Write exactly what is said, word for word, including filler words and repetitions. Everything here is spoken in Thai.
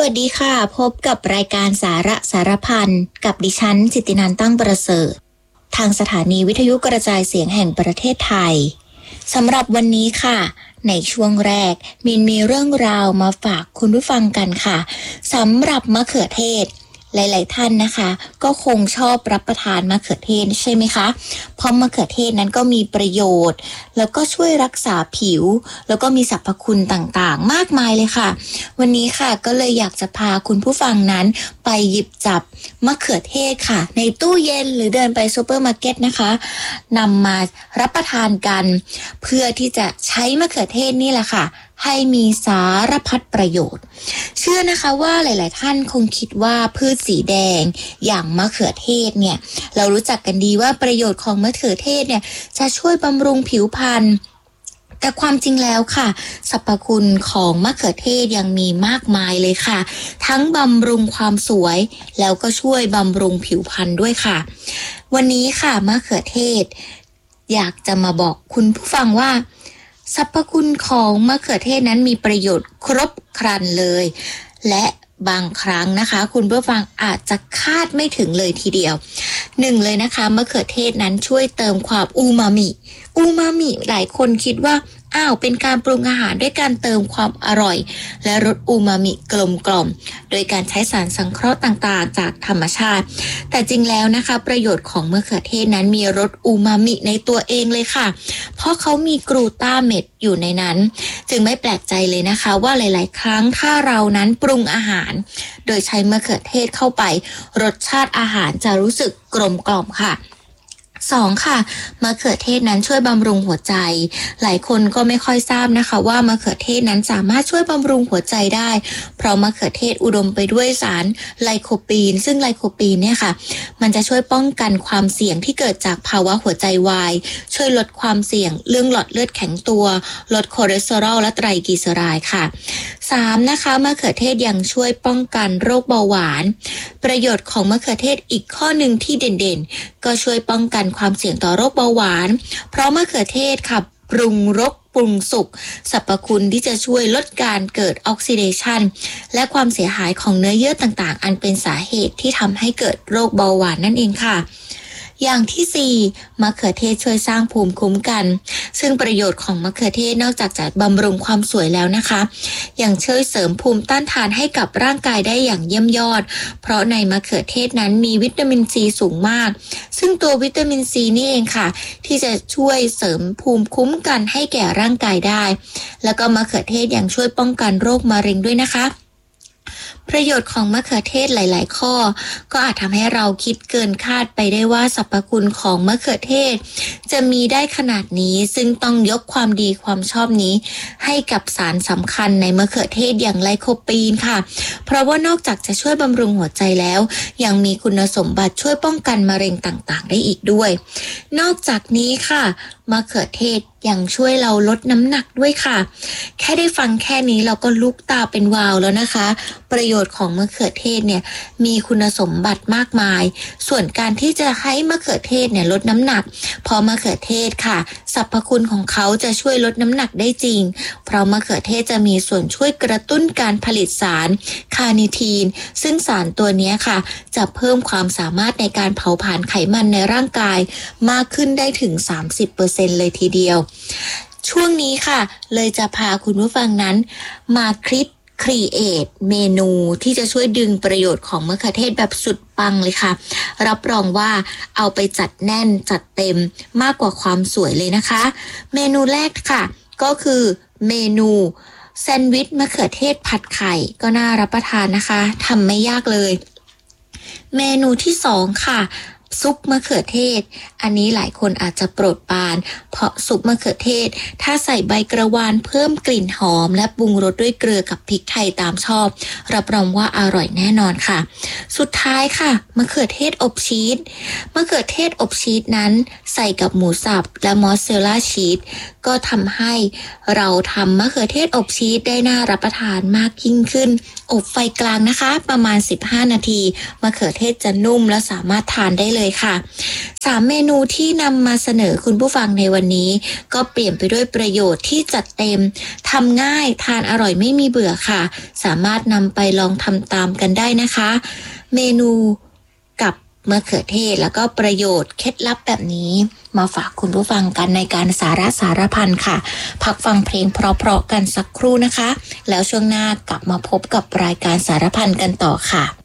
วัสดีค่ะพบกับรายการสาระสารพันกับดิฉันจิตตินันท์ตั้งประเสริฐทางสถานีวิทยุกระจายเสียงแห่งประเทศไทยสำหรับวันนี้ค่ะในช่วงแรกมินมีเรื่องราวมาฝากคุณผู้ฟังกันค่ะสำหรับมะเขือเทศหลายๆท่านนะคะก็คงชอบรับประทานมะเขือเทศใช่ไหมคะเพราะมะเขือเทศนั้นก็มีประโยชน์แล้วก็ช่วยรักษาผิวแล้วก็มีสรรพคุณต่างๆมากมายเลยค่ะวันนี้ค่ะก็เลยอยากจะพาคุณผู้ฟังนั้นไปหยิบจับมะเขือเทศค่ะในตู้เย็นหรือเดินไปซูเปอร์มาร์เก็ตนะคะนำมารับประทานกันเพื่อที่จะใช้มะเขือเทศนี่แหละค่ะให้มีสารพัดประโยชน์เชื่อนะคะว่าหลายๆท่านคงคิดว่าพืชสีแดงอย่างมะเขือเทศเนี่ยเรารู้จักกันดีว่าประโยชน์ของมะเขือเทศเนี่ยจะช่วยบำรุงผิวพรรณแต่ความจริงแล้วค่ะสรรพคุณของมะเขือเทศยังมีมากมายเลยค่ะทั้งบำรุงความสวยแล้วก็ช่วยบำรุงผิวพรรณด้วยค่ะวันนี้ค่ะมะเขือเทศอยากจะมาบอกคุณผู้ฟังว่าสรรพคุณของมะเขือเทศนั้นมีประโยชน์ครบครันเลยและบางครั้งนะคะคุณผู้ฟังอาจจะคาดไม่ถึงเลยทีเดียวหนึ่งเลยนะคะมะเขือเทศนั้นช่วยเติมความอูมามิอูมามิหลายคนคิดว่าอ้าวเป็นการปรุงอาหารด้วยการเติมความอร่อยและรสอูมามิกลมกล่อมโดยการใช้สารสังเคราะห์ต่างๆจากธรรมชาติแต่จริงแล้วนะคะประโยชน์ของมะเขือเทศนั้นมีรสอูมามิในตัวเองเลยค่ะเพราะเขามีกลูตาเมตอยู่ในนั้นจึงไม่แปลกใจเลยนะคะว่าหลายๆครั้งถ้าเรานั้นปรุงอาหารโดยใช้มะเขือเทศเข้าไปรสชาติอาหารจะรู้สึกกลมกล่อมค่ะสองค่ะมะเขือเทศนั้นช่วยบำรุงหัวใจหลายคนก็ไม่ค่อยทราบนะคะว่ามะเขือเทศนั้นสามารถช่วยบำรุงหัวใจได้เพราะมะเขือเทศอุดมไปด้วยสารไลโคปีนซึ่งไลโคปีนเนี่ยค่ะมันจะช่วยป้องกันความเสี่ยงที่เกิดจากภาวะหัวใจวายช่วยลดความเสี่ยงเรื่องหลอดเลือดแข็งตัวลดคอเลสเตอรอลและไตรกลีเซอไรด์ค่ะสามนะคะมะเขือเทศยังช่วยป้องกันโรคเบาหวานประโยชน์ของมะเขือเทศอีกข้อหนึ่งที่เด่นๆก็ช่วยป้องกันความเสี่ยงต่อโรคเบาหวานเพราะมะเขือเทศค่ะปรุงรสปรุงสุกสรรพคุณที่จะช่วยลดการเกิดออกซิเดชันและความเสียหายของเนื้อเยื่อต่างๆอันเป็นสาเหตุที่ทำให้เกิดโรคเบาหวานนั่นเองค่ะอย่างที่สี่มะเขือเทศช่วยสร้างภูมิคุ้มกันซึ่งประโยชน์ของมะเขือเทศนอกจากจะบำรุงความสวยแล้วนะคะยังช่วยเสริมภูมิต้านทานให้กับร่างกายได้อย่างเยี่ยมยอดเพราะในมะเขือเทศนั้นมีวิตามินซีสูงมากซึ่งตัววิตามินซีนี่เองค่ะที่จะช่วยเสริมภูมิคุ้มกันให้แก่ร่างกายได้แล้วก็มะเขือเทศยังช่วยป้องกันโรคมะเร็งด้วยนะคะประโยชน์ของมะเขือเทศหลายๆข้อก็อาจทำให้เราคิดเกินคาดไปได้ว่าสรรพคุณของมะเขือเทศจะมีได้ขนาดนี้ซึ่งต้องยกความดีความชอบนี้ให้กับสารสำคัญในมะเขือเทศอย่างไลโคปีนค่ะเพราะว่านอกจากจะช่วยบำรุงหัวใจแล้วยังมีคุณสมบัติช่วยป้องกันมะเร็งต่างๆได้อีกด้วยนอกจากนี้ค่ะมะเขือเทศยังช่วยเราลดน้ำหนักด้วยค่ะแค่ได้ฟังแค่นี้เราก็ลุกตาเป็นวาวแล้วนะคะประโยชน์ของมะเขือเทศเนี่ยมีคุณสมบัติมากมายส่วนการที่จะให้มะเขือเทศเนี่ยลดน้ำหนักเพราะมะเขือเทศค่ะสรรพคุณของเขาจะช่วยลดน้ำหนักได้จริงเพราะมะเขือเทศจะมีส่วนช่วยกระตุ้นการผลิตสารคาร์นิทีนซึ่งสารตัวนี้ค่ะจะเพิ่มความสามารถในการเผาผลาญไขมันในร่างกายมากขึ้นได้ถึง สามสิบเปอร์เซ็นต์ เลยทีเดียวช่วงนี้ค่ะเลยจะพาคุณผู้ฟังนั้นมาคิดครีเอทเมนูที่จะช่วยดึงประโยชน์ของมะเขือเทศแบบสุดปังเลยค่ะรับรองว่าเอาไปจัดแน่นจัดเต็มมากกว่าความสวยเลยนะคะเมนูแรกค่ะก็คือเมนูแซนด์วิชมะเขือเทศผัดไข่ก็น่ารับประทานนะคะทำไม่ยากเลยเมนูที่สองค่ะซุปมะเขือเทศอันนี้หลายคนอาจจะโปรดปรานเพราะซุปมะเขือเทศถ้าใส่ใบกระวานเพิ่มกลิ่นหอมและปรุงรสด้วยเกลือกับพริกไทยตามชอบรับรองว่าอร่อยแน่นอนค่ะสุดท้ายค่ะมะเขือเทศอบชีสมะเขือเทศอบชีสนั้นใส่กับหมูสับและมอสซาเรลล่าชีสก็ทำให้เราทำมะเขือเทศอบชีสได้น่ารับประทานมากยิ่งขึ้นอบไฟกลางนะคะประมาณสิบห้านาทีมะเขือเทศจะนุ่มและสามารถทานได้เลยเลยค่ะสามเมนูที่นำมาเสนอคุณผู้ฟังในวันนี้ก็เปลี่ยนไปด้วยประโยชน์ที่จัดเต็มทำง่ายทานอร่อยไม่มีเบื่อค่ะสามารถนำไปลองทำตามกันได้นะคะเมนูกับมะเขือเทศแล้วก็ประโยชน์เคล็ดลับแบบนี้มาฝากคุณผู้ฟังกันในการสาระสารพันค่ะพักฟังเพลงเพราะๆกันสักครู่นะคะแล้วช่วงหน้ากลับมาพบกับรายการสารพันกันต่อค่ะ